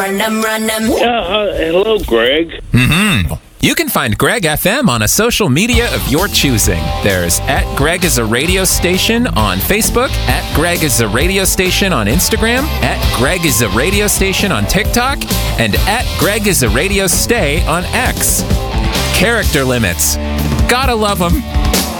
Hello, Greg. You can find Greg FM on a social media of your choosing. There's @Greg is a radio station on Facebook, @Greg is a radio station on Instagram, @Greg is a radio station on TikTok, and @Greg is a radio stay on X. Character limits. Gotta love them.